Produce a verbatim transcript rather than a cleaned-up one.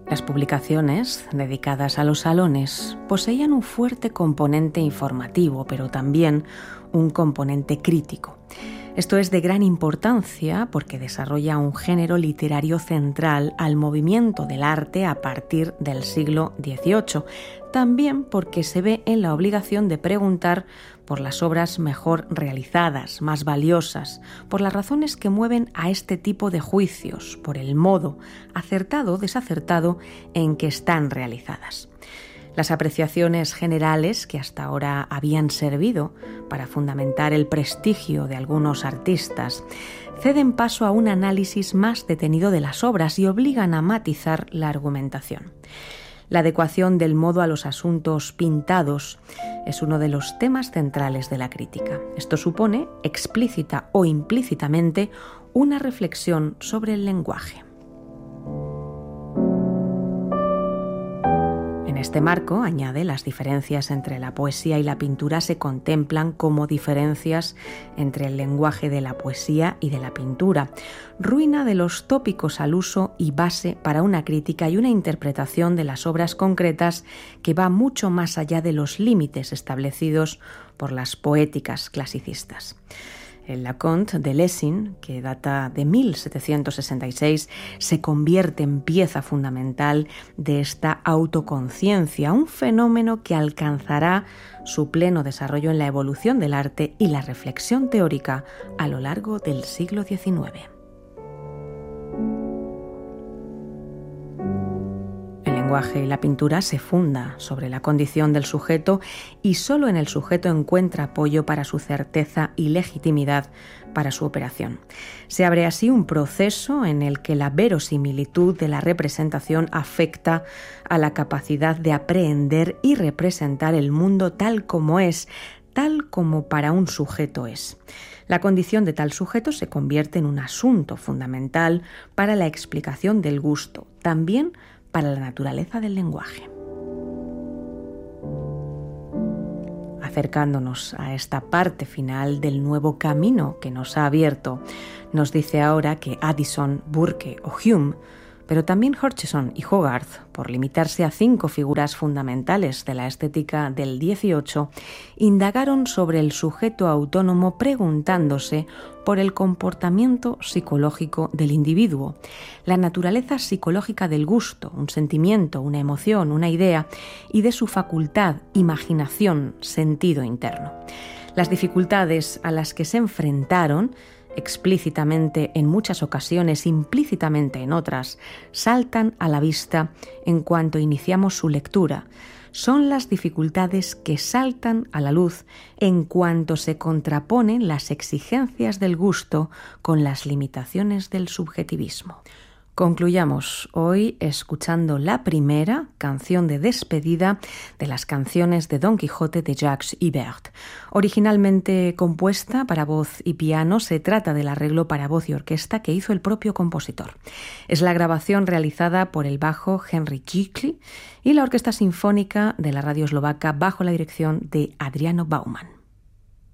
Las publicaciones dedicadas a los salones poseían un fuerte componente informativo, pero también un componente crítico. Esto es de gran importancia porque desarrolla un género literario central al movimiento del arte a partir del siglo dieciocho, también porque se ve en la obligación de preguntar por las obras mejor realizadas, más valiosas, por las razones que mueven a este tipo de juicios, por el modo, acertado o desacertado, en que están realizadas. Las apreciaciones generales que hasta ahora habían servido para fundamentar el prestigio de algunos artistas ceden paso a un análisis más detenido de las obras y obligan a matizar la argumentación. La adecuación del modo a los asuntos pintados es uno de los temas centrales de la crítica. Esto supone, explícita o implícitamente, una reflexión sobre el lenguaje. En este marco, añade, las diferencias entre la poesía y la pintura se contemplan como diferencias entre el lenguaje de la poesía y de la pintura, ruina de los tópicos al uso y base para una crítica y una interpretación de las obras concretas que va mucho más allá de los límites establecidos por las poéticas clasicistas. El Leconte de Lessing, que data de mil setecientos sesenta y seis, se convierte en pieza fundamental de esta autoconciencia, un fenómeno que alcanzará su pleno desarrollo en la evolución del arte y la reflexión teórica a lo largo del siglo diecinueve. El lenguaje y la pintura se funda sobre la condición del sujeto y solo en el sujeto encuentra apoyo para su certeza y legitimidad para su operación. Se abre así un proceso en el que la verosimilitud de la representación afecta a la capacidad de aprehender y representar el mundo tal como es, tal como para un sujeto es. La condición de tal sujeto se convierte en un asunto fundamental para la explicación del gusto, también para la naturaleza del lenguaje. Acercándonos a esta parte final del nuevo camino que nos ha abierto, nos dice ahora que Addison, Burke o Hume, pero también Hutcheson y Hogarth, por limitarse a cinco figuras fundamentales de la estética del dieciocho, indagaron sobre el sujeto autónomo preguntándose por el comportamiento psicológico del individuo, la naturaleza psicológica del gusto, un sentimiento, una emoción, una idea, y de su facultad, imaginación, sentido interno. Las dificultades a las que se enfrentaron, explícitamente en muchas ocasiones, implícitamente en otras, saltan a la vista en cuanto iniciamos su lectura. Son las dificultades que saltan a la luz en cuanto se contraponen las exigencias del gusto con las limitaciones del subjetivismo. Concluyamos hoy escuchando la primera canción de despedida de las canciones de Don Quijote de Jacques Ibert. Originalmente compuesta para voz y piano, se trata del arreglo para voz y orquesta que hizo el propio compositor. Es la grabación realizada por el bajo Henry Gicli y la Orquesta Sinfónica de la Radio Eslovaca bajo la dirección de Adriano Bauman.